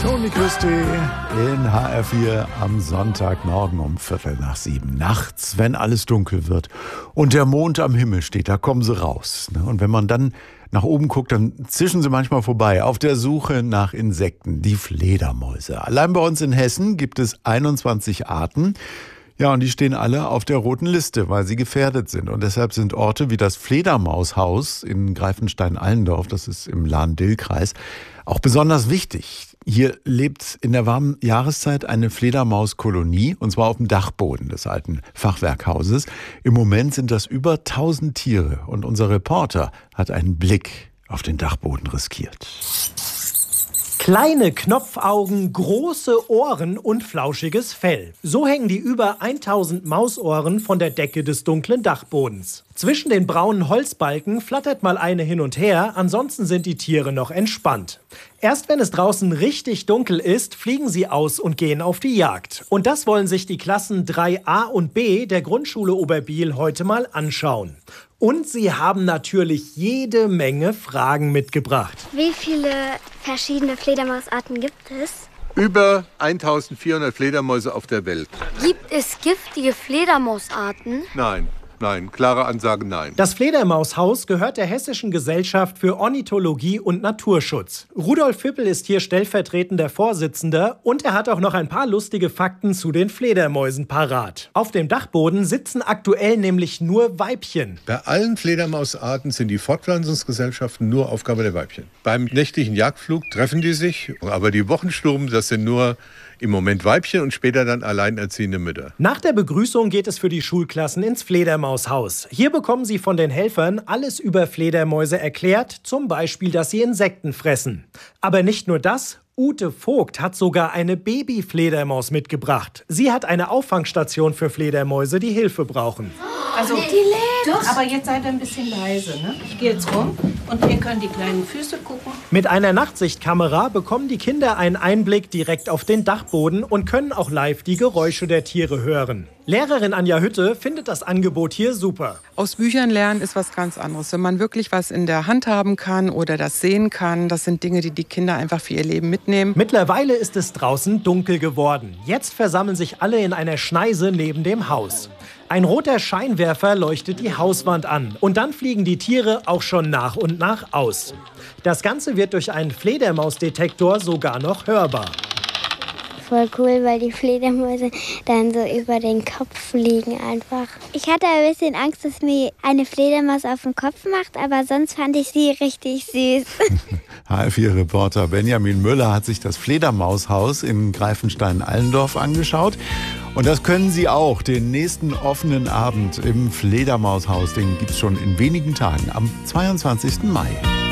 Toni Christi in HR4 am Sonntagmorgen um 6:15. Nachts, wenn alles dunkel wird und der Mond am Himmel steht, da kommen sie raus. Und wenn man dann nach oben guckt, dann zischen sie manchmal vorbei auf der Suche nach Insekten, die Fledermäuse. Allein bei uns in Hessen gibt es 21 Arten. Ja, und die stehen alle auf der roten Liste, weil sie gefährdet sind. Und deshalb sind Orte wie das Fledermaushaus in Greifenstein-Allendorf, das ist im Lahn-Dill-Kreis, auch besonders wichtig. Hier lebt in der warmen Jahreszeit eine Fledermauskolonie, und zwar auf dem Dachboden des alten Fachwerkhauses. Im Moment sind das über 1000 Tiere, und unser Reporter hat einen Blick auf den Dachboden riskiert. Kleine Knopfaugen, große Ohren und flauschiges Fell. So hängen die über 1000 Mausohren von der Decke des dunklen Dachbodens. Zwischen den braunen Holzbalken flattert mal eine hin und her, ansonsten sind die Tiere noch entspannt. Erst wenn es draußen richtig dunkel ist, fliegen sie aus und gehen auf die Jagd. Und das wollen sich die Klassen 3a und b der Grundschule Oberbiel heute mal anschauen. Und sie haben natürlich jede Menge Fragen mitgebracht. Wie viele verschiedene Fledermausarten gibt es? Über 1400 Fledermäuse auf der Welt. Gibt es giftige Fledermausarten? Nein, klare Ansage nein. Das Fledermaushaus gehört der Hessischen Gesellschaft für Ornithologie und Naturschutz. Rudolf Füppel ist hier stellvertretender Vorsitzender und er hat auch noch ein paar lustige Fakten zu den Fledermäusen parat. Auf dem Dachboden sitzen aktuell nämlich nur Weibchen. Bei allen Fledermausarten sind die Fortpflanzungsgesellschaften nur Aufgabe der Weibchen. Beim nächtlichen Jagdflug treffen die sich, aber die Wochensturm, das sind nur im Moment Weibchen und später dann alleinerziehende Mütter. Nach der Begrüßung geht es für die Schulklassen ins Fledermaushaus. Hier bekommen sie von den Helfern alles über Fledermäuse erklärt, zum Beispiel, dass sie Insekten fressen. Aber nicht nur das. Ute Vogt hat sogar eine Babyfledermaus mitgebracht. Sie hat eine Auffangstation für Fledermäuse, die Hilfe brauchen. Also, die lebt. Aber jetzt seid ihr ein bisschen leise, ne? Ich gehe jetzt rum und ihr könnt die kleinen Füße gucken. Mit einer Nachtsichtkamera bekommen die Kinder einen Einblick direkt auf den Dachboden und können auch live die Geräusche der Tiere hören. Lehrerin Anja Hütte findet das Angebot hier super. Aus Büchern lernen ist was ganz anderes. Wenn man wirklich was in der Hand haben kann oder das sehen kann, das sind Dinge, die die Kinder einfach für ihr Leben mitnehmen. Mittlerweile ist es draußen dunkel geworden. Jetzt versammeln sich alle in einer Schneise neben dem Haus. Ein roter Scheinwerfer leuchtet die Hauswand an. Und dann fliegen die Tiere auch schon nach und nach aus. Das Ganze wird durch einen Fledermausdetektor sogar noch hörbar. Voll cool, weil die Fledermäuse dann so über den Kopf fliegen einfach. Ich hatte ein bisschen Angst, dass mir eine Fledermaus auf den Kopf macht, aber sonst fand ich sie richtig süß. HR4-Reporter Benjamin Müller hat sich das Fledermaushaus in Greifenstein-Allendorf angeschaut. Und das können Sie auch. Den nächsten offenen Abend im Fledermaushaus, den gibt es schon in wenigen Tagen, am 22. Mai.